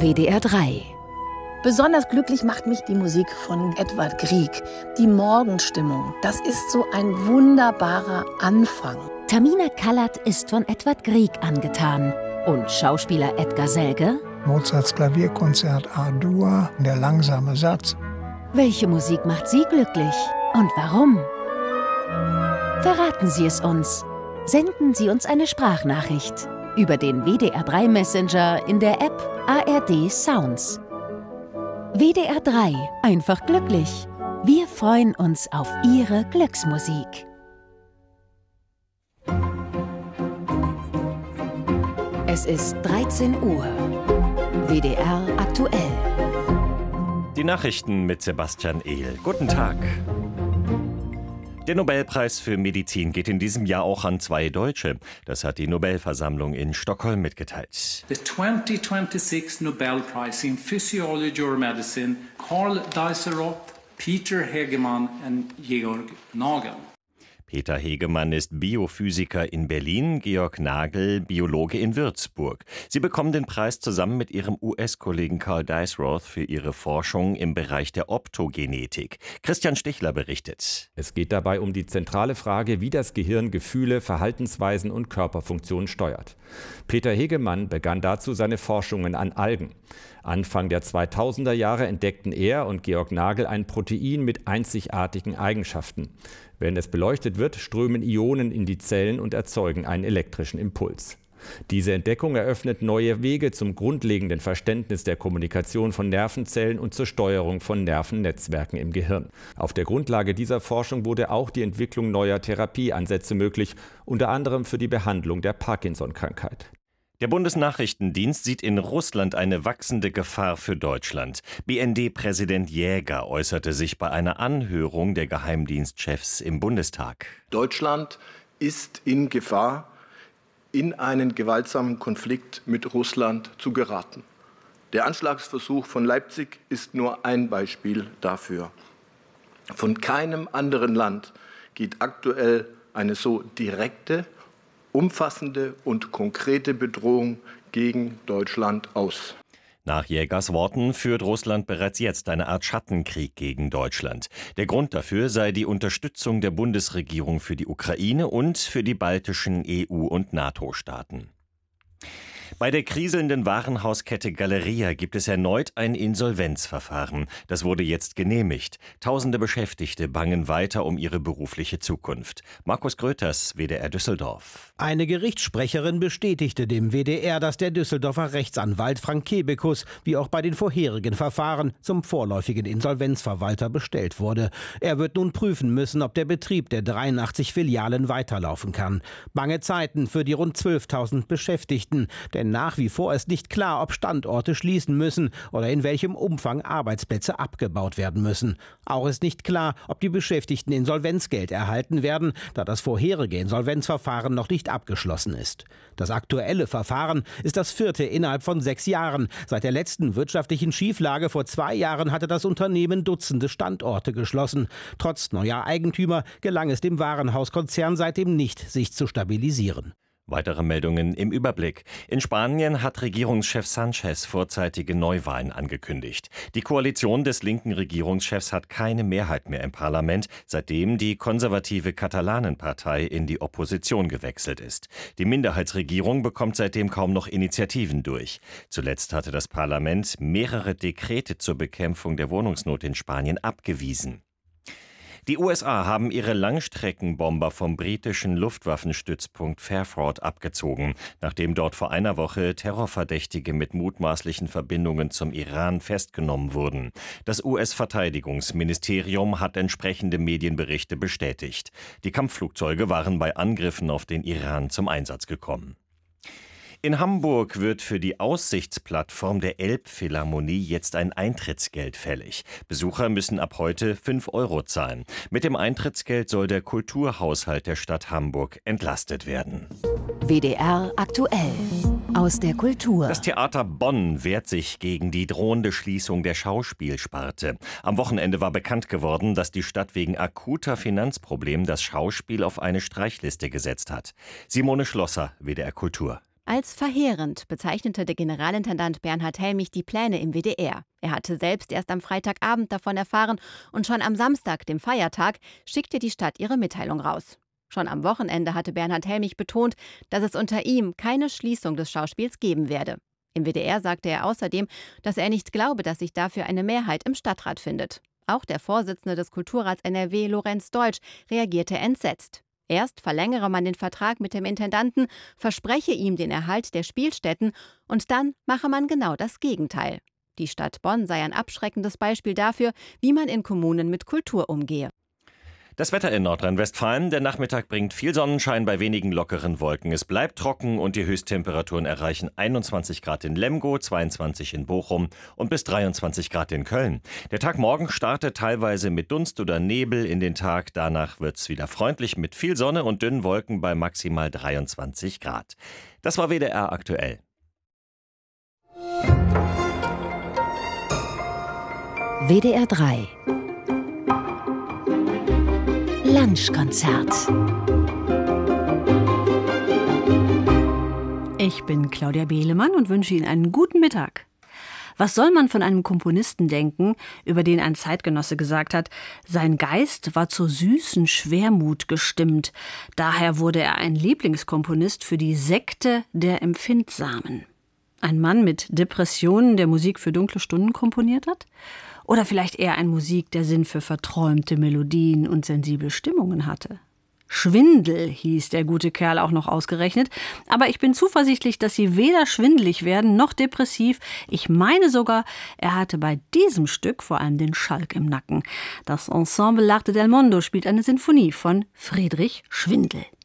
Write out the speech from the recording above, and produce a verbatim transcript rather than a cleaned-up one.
W D R drei. Besonders glücklich macht mich die Musik von Edvard Grieg. Die Morgenstimmung, das ist so ein wunderbarer Anfang. Tamina Kallert ist von Edvard Grieg angetan. Und Schauspieler Edgar Selge? Mozarts Klavierkonzert A-Dur, der langsame Satz. Welche Musik macht Sie glücklich? Und warum? Verraten Sie es uns. Senden Sie uns eine Sprachnachricht über den W D R drei Messenger in der App A R D Sounds. W D R drei, einfach glücklich. Wir freuen uns auf Ihre Glücksmusik. Es ist dreizehn Uhr. W D R aktuell. Die Nachrichten mit Sebastian Ehl. Guten Tag. Der Nobelpreis für Medizin geht in diesem Jahr auch an zwei Deutsche. Das hat die Nobelversammlung in Stockholm mitgeteilt. The twenty twenty-six Nobel Prize in Physiology or Medicine, Karl Dies-Roth, Peter Hegemann und Georg Nagel. Peter Hegemann ist Biophysiker in Berlin, Georg Nagel Biologe in Würzburg. Sie bekommen den Preis zusammen mit ihrem U S-Kollegen Karl Dies-Roth für ihre Forschung im Bereich der Optogenetik. Christian Stichler berichtet. Es geht dabei um die zentrale Frage, wie das Gehirn Gefühle, Verhaltensweisen und Körperfunktionen steuert. Peter Hegemann begann dazu seine Forschungen an Algen. Anfang der zweitausender Jahre entdeckten er und Georg Nagel ein Protein mit einzigartigen Eigenschaften. Wenn es beleuchtet wird, strömen Ionen in die Zellen und erzeugen einen elektrischen Impuls. Diese Entdeckung eröffnet neue Wege zum grundlegenden Verständnis der Kommunikation von Nervenzellen und zur Steuerung von Nervennetzwerken im Gehirn. Auf der Grundlage dieser Forschung wurde auch die Entwicklung neuer Therapieansätze möglich, unter anderem für die Behandlung der Parkinson-Krankheit. Der Bundesnachrichtendienst sieht in Russland eine wachsende Gefahr für Deutschland. B N D-Präsident Jäger äußerte sich bei einer Anhörung der Geheimdienstchefs im Bundestag. Deutschland ist in Gefahr, in einen gewaltsamen Konflikt mit Russland zu geraten. Der Anschlagsversuch von Leipzig ist nur ein Beispiel dafür. Von keinem anderen Land geht aktuell eine so direkte, umfassende und konkrete Bedrohung gegen Deutschland aus. Nach Jägers Worten führt Russland bereits jetzt eine Art Schattenkrieg gegen Deutschland. Der Grund dafür sei die Unterstützung der Bundesregierung für die Ukraine und für die baltischen E U- und NATO-Staaten. Bei der kriselnden Warenhauskette Galeria gibt es erneut ein Insolvenzverfahren. Das wurde jetzt genehmigt. Tausende Beschäftigte bangen weiter um ihre berufliche Zukunft. Markus Gröters, W D R Düsseldorf. Eine Gerichtssprecherin bestätigte dem W D R, dass der Düsseldorfer Rechtsanwalt Frank Kebekus, wie auch bei den vorherigen Verfahren, zum vorläufigen Insolvenzverwalter bestellt wurde. Er wird nun prüfen müssen, ob der Betrieb der dreiundachtzig Filialen weiterlaufen kann. Bange Zeiten für die rund zwölftausend Beschäftigten. Denn nach wie vor ist nicht klar, ob Standorte schließen müssen oder in welchem Umfang Arbeitsplätze abgebaut werden müssen. Auch ist nicht klar, ob die Beschäftigten Insolvenzgeld erhalten werden, da das vorherige Insolvenzverfahren noch nicht abgeschlossen ist. Das aktuelle Verfahren ist das vierte innerhalb von sechs Jahren. Seit der letzten wirtschaftlichen Schieflage vor zwei Jahren hatte das Unternehmen Dutzende Standorte geschlossen. Trotz neuer Eigentümer gelang es dem Warenhauskonzern seitdem nicht, sich zu stabilisieren. Weitere Meldungen im Überblick. In Spanien hat Regierungschef Sanchez vorzeitige Neuwahlen angekündigt. Die Koalition des linken Regierungschefs hat keine Mehrheit mehr im Parlament, seitdem die konservative Katalanenpartei in die Opposition gewechselt ist. Die Minderheitsregierung bekommt seitdem kaum noch Initiativen durch. Zuletzt hatte das Parlament mehrere Dekrete zur Bekämpfung der Wohnungsnot in Spanien abgewiesen. Die U S A haben ihre Langstreckenbomber vom britischen Luftwaffenstützpunkt Fairford abgezogen, nachdem dort vor einer Woche Terrorverdächtige mit mutmaßlichen Verbindungen zum Iran festgenommen wurden. Das U S-Verteidigungsministerium hat entsprechende Medienberichte bestätigt. Die Kampfflugzeuge waren bei Angriffen auf den Iran zum Einsatz gekommen. In Hamburg wird für die Aussichtsplattform der Elbphilharmonie jetzt ein Eintrittsgeld fällig. Besucher müssen ab heute fünf Euro zahlen. Mit dem Eintrittsgeld soll der Kulturhaushalt der Stadt Hamburg entlastet werden. W D R aktuell. Aus der Kultur. Das Theater Bonn wehrt sich gegen die drohende Schließung der Schauspielsparte. Am Wochenende war bekannt geworden, dass die Stadt wegen akuter Finanzproblemen das Schauspiel auf eine Streichliste gesetzt hat. Simone Schlosser, W D R Kultur. Als verheerend bezeichnete der Generalintendant Bernhard Helmich die Pläne im W D R. Er hatte selbst erst am Freitagabend davon erfahren und schon am Samstag, dem Feiertag, schickte die Stadt ihre Mitteilung raus. Schon am Wochenende hatte Bernhard Helmich betont, dass es unter ihm keine Schließung des Schauspiels geben werde. Im W D R sagte er außerdem, dass er nicht glaube, dass sich dafür eine Mehrheit im Stadtrat findet. Auch der Vorsitzende des Kulturrats N R W, Lorenz Deutsch, reagierte entsetzt. Erst verlängere man den Vertrag mit dem Intendanten, verspreche ihm den Erhalt der Spielstätten und dann mache man genau das Gegenteil. Die Stadt Bonn sei ein abschreckendes Beispiel dafür, wie man in Kommunen mit Kultur umgehe. Das Wetter in Nordrhein-Westfalen. Der Nachmittag bringt viel Sonnenschein bei wenigen lockeren Wolken. Es bleibt trocken und die Höchsttemperaturen erreichen einundzwanzig Grad in Lemgo, zweiundzwanzig in Bochum und bis dreiundzwanzig Grad in Köln. Der Tag morgen startet teilweise mit Dunst oder Nebel in den Tag. Danach wird es wieder freundlich mit viel Sonne und dünnen Wolken bei maximal dreiundzwanzig Grad. Das war W D R aktuell. W D R drei Lunchkonzert. Ich bin Claudia Behlemann und wünsche Ihnen einen guten Mittag. Was soll man von einem Komponisten denken, über den ein Zeitgenosse gesagt hat, sein Geist war zur süßen Schwermut gestimmt. Daher wurde er ein Lieblingskomponist für die Sekte der Empfindsamen. Ein Mann mit Depressionen, der Musik für dunkle Stunden komponiert hat? Oder vielleicht eher ein Musik, der Sinn für verträumte Melodien und sensible Stimmungen hatte? Schwindel hieß der gute Kerl auch noch ausgerechnet. Aber ich bin zuversichtlich, dass Sie weder schwindelig werden noch depressiv. Ich meine sogar, er hatte bei diesem Stück vor allem den Schalk im Nacken. Das Ensemble L'Arte del Mondo spielt eine Sinfonie von Friedrich Schwindel.